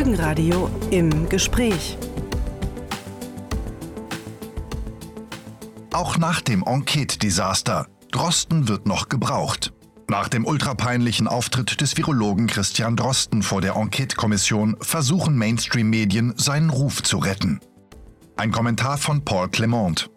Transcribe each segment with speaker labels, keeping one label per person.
Speaker 1: Folgenradio im Gespräch.
Speaker 2: Auch nach dem Enquete-Desaster. Drosten wird noch gebraucht. Nach dem ultrapeinlichen Auftritt des Virologen Christian Drosten vor der Enquete-Kommission versuchen Mainstream-Medien, seinen Ruf zu retten. Ein Kommentar von Paul Clement.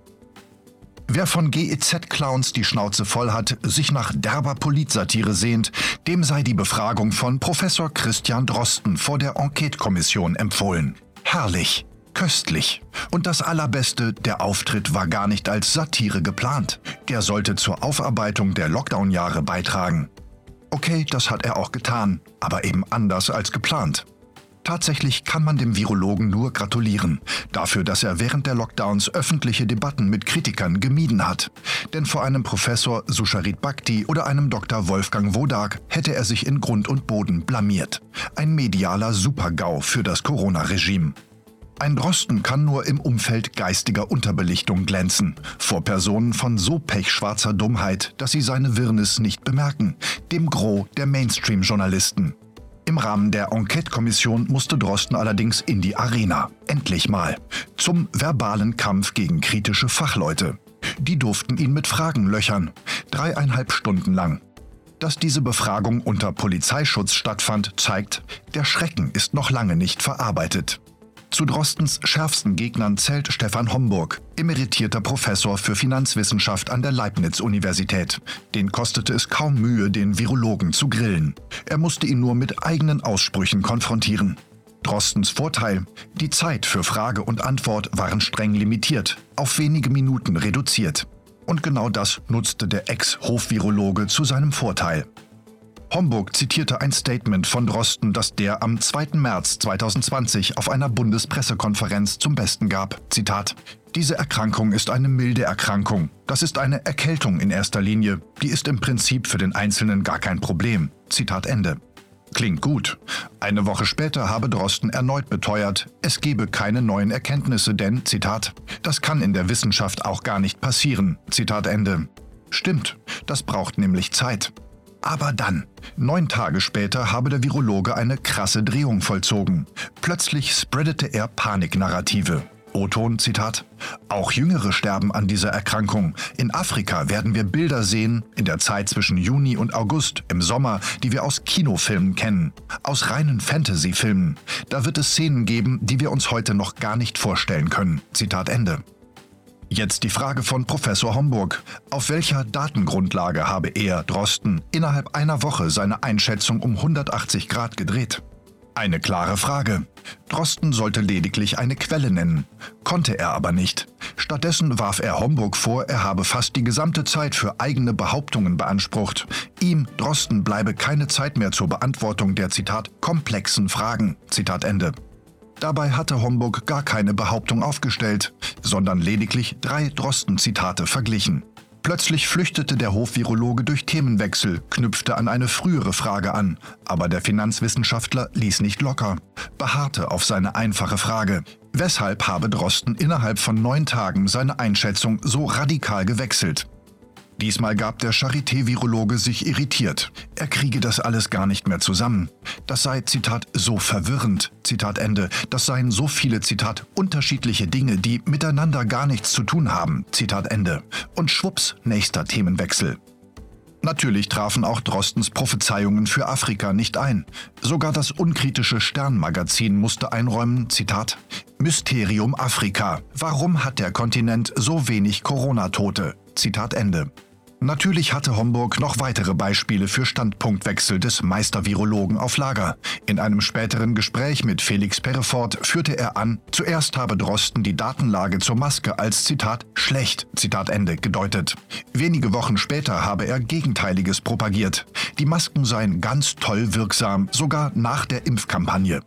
Speaker 2: Wer von GEZ-Clowns die Schnauze voll hat, sich nach derber Politsatire sehnt, dem sei die Befragung von Professor Christian Drosten vor der Enquete-Kommission empfohlen. Herrlich, köstlich. Und das Allerbeste, der Auftritt war gar nicht als Satire geplant. Er sollte zur Aufarbeitung der Lockdown-Jahre beitragen. Okay, das hat er auch getan, aber eben anders als geplant. Tatsächlich kann man dem Virologen nur gratulieren, dafür, dass er während der Lockdowns öffentliche Debatten mit Kritikern gemieden hat. Denn vor einem Professor Susharit Bhakti oder einem Dr. Wolfgang Wodak hätte er sich in Grund und Boden blamiert. Ein medialer Super-GAU für das Corona-Regime. Ein Drosten kann nur im Umfeld geistiger Unterbelichtung glänzen, vor Personen von so pechschwarzer Dummheit, dass sie seine Wirrnis nicht bemerken, dem Gros der Mainstream-Journalisten. Im Rahmen der Enquete-Kommission musste Drosten allerdings in die Arena. Endlich mal. Zum verbalen Kampf gegen kritische Fachleute. Die durften ihn mit Fragen löchern. 3,5 Stunden lang. Dass diese Befragung unter Polizeischutz stattfand, zeigt, der Schrecken ist noch lange nicht verarbeitet. Zu Drostens schärfsten Gegnern zählt Stefan Homburg, emeritierter Professor für Finanzwissenschaft an der Leibniz-Universität. Den kostete es kaum Mühe, den Virologen zu grillen. Er musste ihn nur mit eigenen Aussprüchen konfrontieren. Drostens Vorteil: die Zeit für Frage und Antwort waren streng limitiert, auf wenige Minuten reduziert. Und genau das nutzte der Ex-Hofvirologe zu seinem Vorteil. Homburg zitierte ein Statement von Drosten, das der am 2. März 2020 auf einer Bundespressekonferenz zum Besten gab. Zitat: Diese Erkrankung ist eine milde Erkrankung. Das ist eine Erkältung in erster Linie. Die ist im Prinzip für den Einzelnen gar kein Problem. Zitat Ende. Klingt gut. Eine Woche später habe Drosten erneut beteuert, es gebe keine neuen Erkenntnisse, denn, Zitat, das kann in der Wissenschaft auch gar nicht passieren. Zitat Ende. Stimmt, das braucht nämlich Zeit. Aber dann, 9 Tage später, habe der Virologe eine krasse Drehung vollzogen. Plötzlich spreadete er Paniknarrative. O-Ton, Zitat: Auch Jüngere sterben an dieser Erkrankung. In Afrika werden wir Bilder sehen, in der Zeit zwischen Juni und August, im Sommer, die wir aus Kinofilmen kennen, aus reinen Fantasy-Filmen. Da wird es Szenen geben, die wir uns heute noch gar nicht vorstellen können. Zitat Ende. Jetzt die Frage von Professor Homburg. Auf welcher Datengrundlage habe er, Drosten, innerhalb einer Woche seine Einschätzung um 180 Grad gedreht? Eine klare Frage. Drosten sollte lediglich eine Quelle nennen. Konnte er aber nicht. Stattdessen warf er Homburg vor, er habe fast die gesamte Zeit für eigene Behauptungen beansprucht. Ihm, Drosten, bleibe keine Zeit mehr zur Beantwortung der, Zitat, komplexen Fragen. Zitat Ende. Dabei hatte Homburg gar keine Behauptung aufgestellt, sondern lediglich 3 Drosten-Zitate verglichen. Plötzlich flüchtete der Hofvirologe durch Themenwechsel, knüpfte an eine frühere Frage an, aber der Finanzwissenschaftler ließ nicht locker, beharrte auf seine einfache Frage: Weshalb habe Drosten innerhalb von 9 Tagen seine Einschätzung so radikal gewechselt? Diesmal gab der Charité-Virologe sich irritiert. Er kriege das alles gar nicht mehr zusammen. Das sei, Zitat, so verwirrend, Zitat Ende. Das seien so viele, Zitat, unterschiedliche Dinge, die miteinander gar nichts zu tun haben, Zitat Ende. Und schwupps, nächster Themenwechsel. Natürlich trafen auch Drostens Prophezeiungen für Afrika nicht ein. Sogar das unkritische Stern-Magazin musste einräumen, Zitat, Mysterium Afrika. Warum hat der Kontinent so wenig Corona-Tote? Zitat Ende. Natürlich hatte Homburg noch weitere Beispiele für Standpunktwechsel des Meistervirologen auf Lager. In einem späteren Gespräch mit Felix Perrefort führte er an, zuerst habe Drosten die Datenlage zur Maske als, Zitat, schlecht, Zitat Ende, gedeutet. Wenige Wochen später habe er Gegenteiliges propagiert. Die Masken seien ganz toll wirksam, sogar nach der Impfkampagne.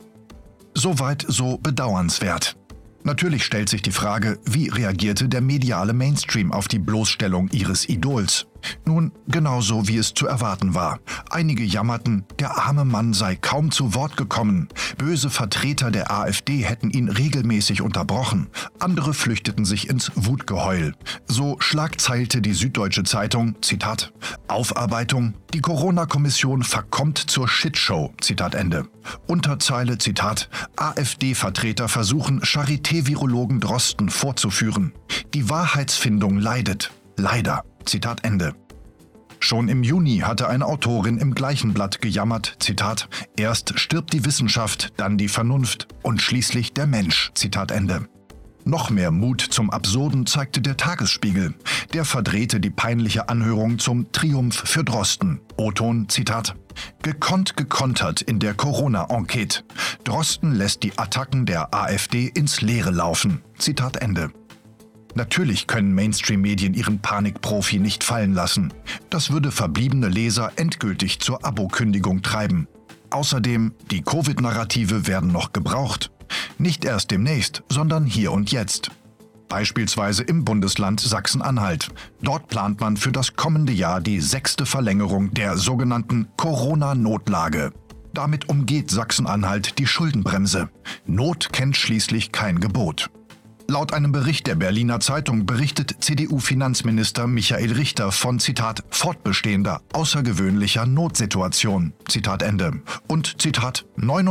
Speaker 2: Soweit so bedauernswert. Natürlich stellt sich die Frage, wie reagierte der mediale Mainstream auf die Bloßstellung ihres Idols? Nun, genauso wie es zu erwarten war. Einige jammerten, der arme Mann sei kaum zu Wort gekommen. Böse Vertreter der AfD hätten ihn regelmäßig unterbrochen. Andere flüchteten sich ins Wutgeheul. So schlagzeilte die Süddeutsche Zeitung, Zitat, Aufarbeitung, die Corona-Kommission verkommt zur Shitshow, Zitat Ende. Unterzeile, Zitat, AfD-Vertreter versuchen, Charité-Virologen Drosten vorzuführen. Die Wahrheitsfindung leidet. Leider. Zitat Ende. Schon im Juni hatte eine Autorin im gleichen Blatt gejammert, Zitat, erst stirbt die Wissenschaft, dann die Vernunft und schließlich der Mensch, Zitat Ende. Noch mehr Mut zum Absurden zeigte der Tagesspiegel. Der verdrehte die peinliche Anhörung zum Triumph für Drosten. O-Ton, Zitat, gekonnt gekontert in der Corona-Enquete. Drosten lässt die Attacken der AfD ins Leere laufen. Zitat Ende. Natürlich können Mainstream-Medien ihren Panikprofi nicht fallen lassen. Das würde verbliebene Leser endgültig zur Abokündigung treiben. Außerdem, die Covid-Narrative werden noch gebraucht. Nicht erst demnächst, sondern hier und jetzt. Beispielsweise im Bundesland Sachsen-Anhalt. Dort plant man für das kommende Jahr die 6. Verlängerung der sogenannten Corona-Notlage. Damit umgeht Sachsen-Anhalt die Schuldenbremse. Not kennt schließlich kein Gebot. Laut einem Bericht der Berliner Zeitung berichtet CDU-Finanzminister Michael Richter von, Zitat, fortbestehender, außergewöhnlicher Notsituation, Zitat Ende, und, Zitat,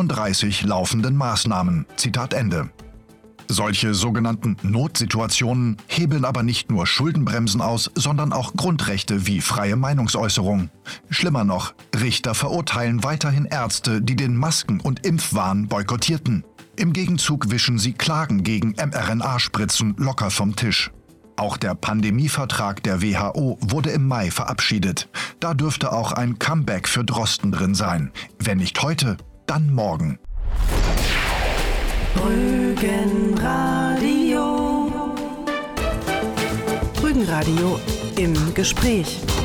Speaker 2: 39 laufenden Maßnahmen, Zitat Ende. Solche sogenannten Notsituationen hebeln aber nicht nur Schuldenbremsen aus, sondern auch Grundrechte wie freie Meinungsäußerung. Schlimmer noch, Richter verurteilen weiterhin Ärzte, die den Masken- und Impfwahn boykottierten. Im Gegenzug wischen sie Klagen gegen mRNA-Spritzen locker vom Tisch. Auch der Pandemievertrag der WHO wurde im Mai verabschiedet. Da dürfte auch ein Comeback für Drosten drin sein. Wenn nicht heute, dann morgen.
Speaker 1: Rügenradio. Rügenradio im Gespräch.